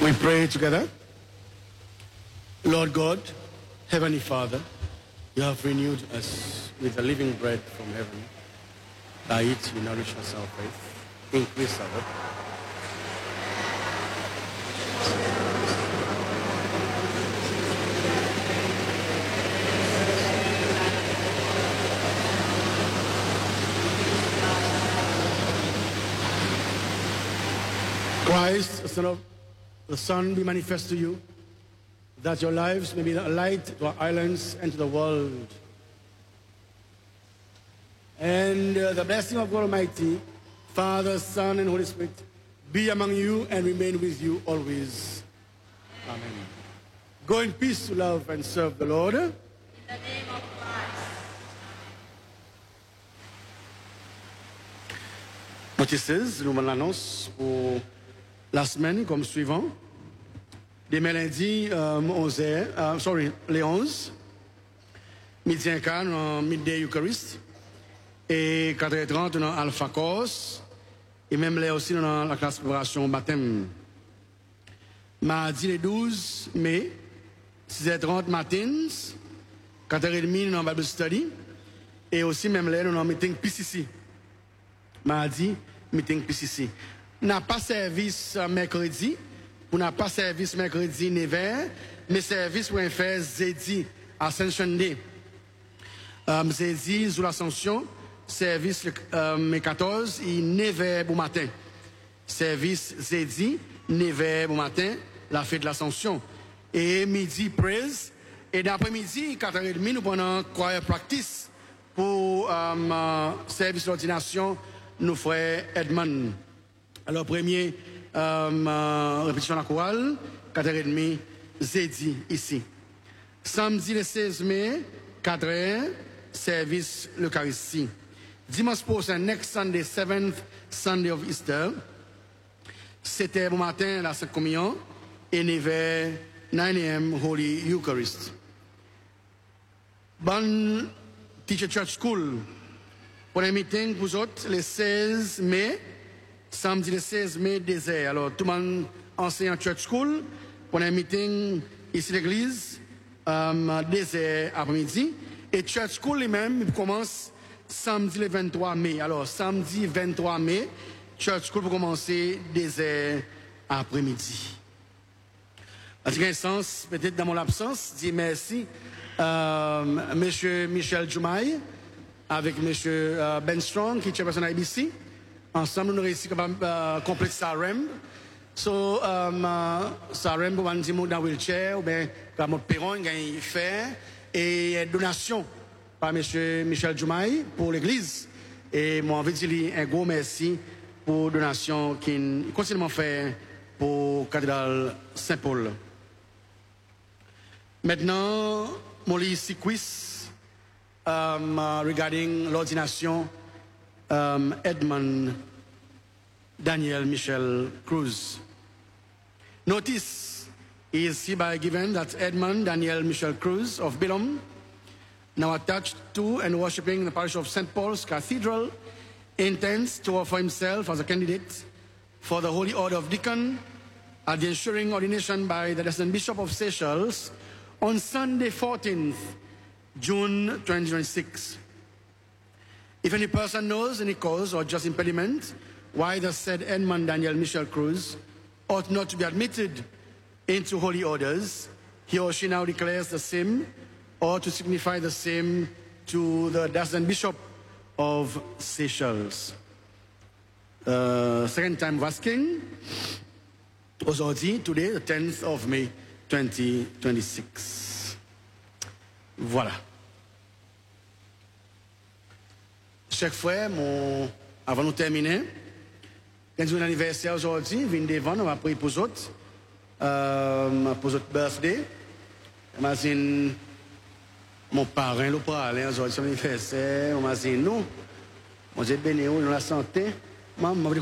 We pray together. Lord God, Heavenly Father, you have renewed us with the living bread from heaven. By it you nourish us our faith, increase our hope. Christ, the Son, be manifest to you, that your lives may be a light to our islands and to the world. And the blessing of God Almighty, Father, Son, and Holy Spirit, be among you and remain with you always. Amen. Go in peace to love and serve the Lord. In the name of Christ. Notices, nous l'annonce pour la semaine comme suivant. Demain lundi, les 11, midi un quart, midday Eucharist, et 4h30 dans Alpha Course, et même là aussi dans la classe préparation baptême. Mardi le 12 mai, 6h30 matins, 4h30 dans Bible Study, et aussi même là dans meeting PCC. Mardi, meeting PCC. N'a pas service mercredi. Pour n'a pas service mercredi 9h, mais service pour faire jeudi Ascension Day. Jeudi sous l'Ascension, service le 14 et 9h au matin. Service jeudi 9h au matin, la fête de l'Ascension. Et midi praise. Et d'après-midi 4h30 nous prenons choir practice pour service d'ordination nous frères Edmond. Alors premier répétition de la chorale, 4h30, jeudi, ici. Samedi le 16 mai, 4h, service l'Eucharistie. Dimanche prochain, next Sunday, 7th Sunday of Easter, 7h au matin, la Sainte Communion, et 9h, 9 a.m., Holy Eucharist. Bonne Teacher Church School, pour un meeting pour vous autres, le 16 mai, samedi le 16 mai, désert. Alors, tout le monde enseigne en Church School pour un meeting ici à l'église, désert après-midi. Et Church School lui-même commence samedi le 23 mai. Alors, samedi 23 mai, Church School pour commencer désert après-midi. En ce sens, peut-être dans mon absence, dis merci Monsieur Michel Jumaï avec Monsieur Ben Strong, qui est chairperson à ABC. Ensemble, nous réussissons à compléter SAREM. So, SAREM, pour nous dans wheelchair, ou bien, comme notre perron, il y a fait, et donation par M. Michel Jumaï pour l'église. Et moi, envie de dire un gros merci pour la donation qu'il continuellement fait pour la cathédrale Saint-Paul. Maintenant, mon lit ici quiz regarding l'ordination Edmond Daniel Michel Cruz. Notice is hereby given that Edmond Daniel Michel Cruz of Billom, now attached to and worshipping the parish of St. Paul's Cathedral, intends to offer himself as a candidate for the Holy Order of Deacon at the ensuing ordination by the Resident Bishop of Seychelles on Sunday 14th June 2026. If any person knows any cause or just impediment why the said Edmond Daniel Michel Cruz ought not to be admitted into holy orders, he or she now declares the same, or to signify the same to the Resident Bishop of Seychelles. Second time of asking, aujourd'hui, today, the 10th of May, 2026. Voilà. Chaque fois, avant de terminer, quand j'ai un anniversaire aujourd'hui, viens devant, on va prier pour autres, birthday. Imagine mon parrain, le parrain, aujourd'hui, son anniversaire, on m'a dit, nous, on dit, béni, nous la santé, maman,